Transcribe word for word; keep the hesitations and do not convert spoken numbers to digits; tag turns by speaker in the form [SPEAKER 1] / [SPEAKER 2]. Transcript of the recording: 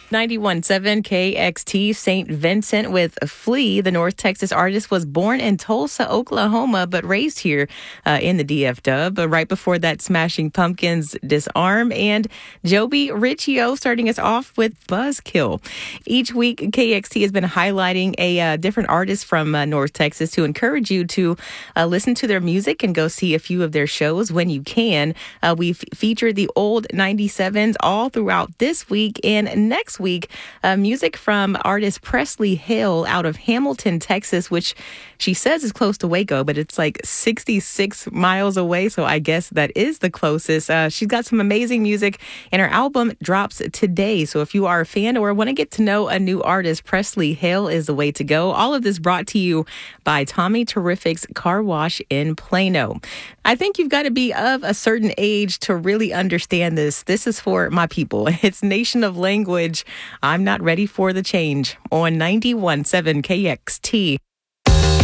[SPEAKER 1] ninety-one point seven K X T Saint Vincent with Flea. The North Texas artist was born in Tulsa, Oklahoma, but raised here uh, in the D F W. Right before that, Smashing Pumpkins' Disarm, and Joby Riccio starting us off with Buzzkill. Each week, K X T has been highlighting a uh, different artist from uh, North Texas to encourage you to uh, listen to their music and go see a few of their shows when you can. Uh, we've featured the old ninety-sevens all throughout this week, and next week, uh, music from artist Presley Hill out of Hamilton, Texas, which she says is close to Waco, but it's like sixty-six miles away, so I guess that is the closest. Uh, she's got some amazing music, and her album drops today, so if you are a fan or want to get to know a new artist, Presley Hill is the way to go. All of this brought to you by Tommy Terrific's Car Wash in Plano. I think you've got to be of a certain age to really understand this. This is for my people. It's Nation of Language. I'm not ready for the change on ninety-one point seven K X T.